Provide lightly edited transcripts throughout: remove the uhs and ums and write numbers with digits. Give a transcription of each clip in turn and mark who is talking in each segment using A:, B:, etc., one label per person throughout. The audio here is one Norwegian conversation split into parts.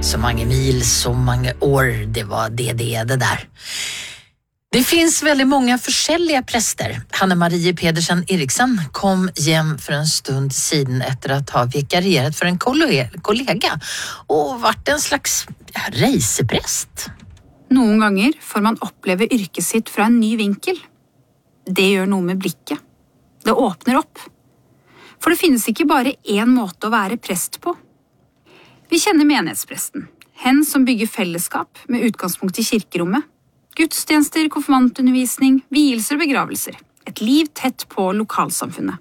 A: Så mange mil, så mange år, det var det där. Det finns väldigt många forskjellige prester. Hanne-Marie Pedersen Eriksen kom hjem for en stund siden etter at ha vikarierat for en kollega og vært en slags reiseprest.
B: Noen ganger får man oppleve yrket sitt fra en ny vinkel. Det gjør noe med blikket. Det åpner opp. For det finnes ikke bare én måte å være prest på. Vi kjenner menighetspresten, hen som bygger fellesskap med utgangspunkt i kirkerommet. Gudstjenester, konfirmantundervisning, vielser og begravelser. Et liv tett på lokalsamfunnet.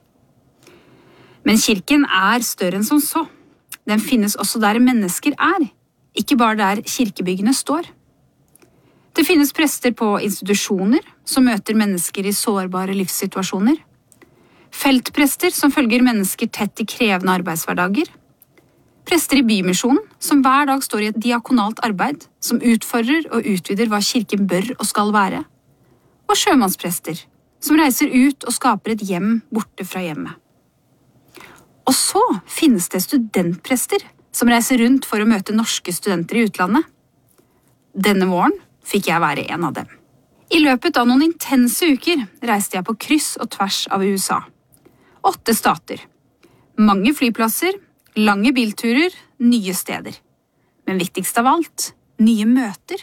B: Men kirken er større enn som så. Den finnes også der mennesker er, ikke bare der kirkebyggene står. Det finnes prester på institusjoner som møter mennesker i sårbare livssituasjoner. Feltprester som følger mennesker tett i krevende arbeidshverdager. Prester i bymisjonen som hver dag står i et diakonalt arbeid som utfordrer og utvider hva kirken bør og skal være. Og sjømannsprester som reiser ut og skaper et hjem borte fra hjemmet. Og så finnes det studentprester som reiser rundt for å møte norske studenter i utlandet. Denne våren fikk jeg være en av dem. I løpet av noen intense uker reiste jeg på kryss og tvers av USA. 8 stater. Mange flyplasser, lange bilturer, nye steder. Men viktigst av alt, nye møter.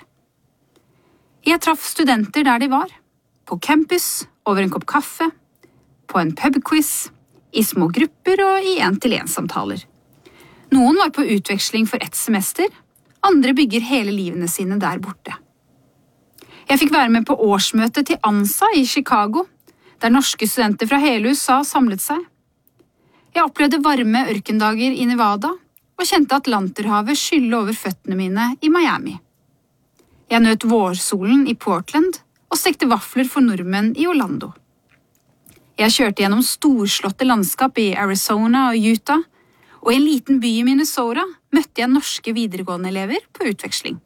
B: Jeg traff studenter der de var. På campus, over en kopp kaffe, på en pubquiz, i små grupper og i 1-til-1-samtaler. Noen var på utveksling for ett semester, andre bygger hele livene sine der borte. Jeg fikk være med på årsmøtet til ANSA i Chicago, der norske studenter fra hele USA samlet seg. Jeg opplevde varme ørkendager i Nevada og kjente Atlanterhavet skylle over føttene mine i Miami. Jeg nøt vårsolen i Portland og stekte vafler for nordmenn i Orlando. Jeg kjørte gjennom storslåtte landskap i Arizona og Utah, og i en liten by i Minnesota møtte jeg norske videregående elever på utveksling.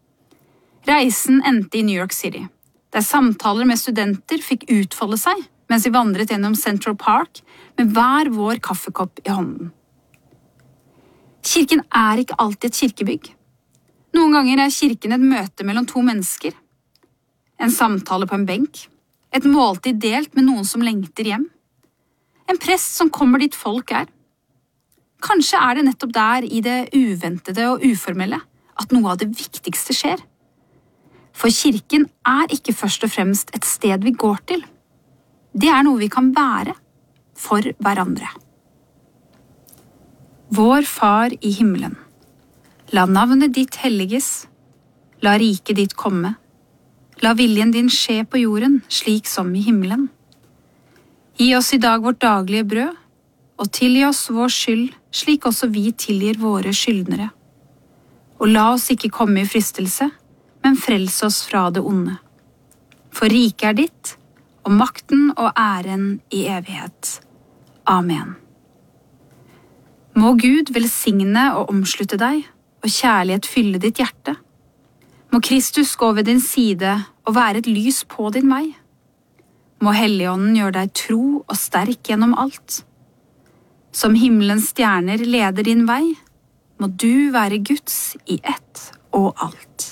B: Reisen endte i New York City, der samtaler med studenter fikk utfolde seg mens vi vandret gjennom Central Park med hver vår kaffekopp i hånden. Kirken er ikke alltid et kirkebygg. Noen ganger er kirken et møte mellom 2 mennesker. En samtale på en benk. Et måltid delt med noen som lengter hjem. En prest som kommer dit folk er. Kanskje er det nettopp der i det uventede og uformelle at noe av det viktigste skjer. For kirken er ikke først og fremst et sted vi går til. Det er noe vi kan være for hverandre. Vår Far i himmelen, la navnet ditt helliges, la riket ditt komme, la viljen din skje på jorden slik som i himmelen. Gi oss i dag vårt daglige brød, og tilgi oss vår skyld slik også vi tilgir våre skyldnere. Og la oss ikke komme i fristelse, men frels oss fra det onde. For riket er ditt, og makten og æren i evighet. Amen. Må Gud velsigne og omslutte deg, og kjærlighet fylle ditt hjerte. Må Kristus gå ved din side og være et lys på din vei. Må Helligånden gjøre deg tro og sterk gjennom alt. Som himmelens stjerner leder din vei, må du være Guds i ett og alt.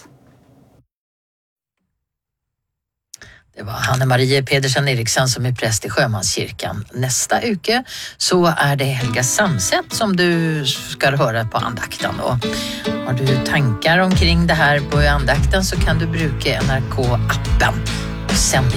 A: Det var Hanne-Marie Pedersen Eriksen som er prest i Sjømannskirken. Neste uke så er det Helga Samset som du skal høre på andakten. Og har du tanker omkring det her på andakten så kan du bruke NRK-appen og sende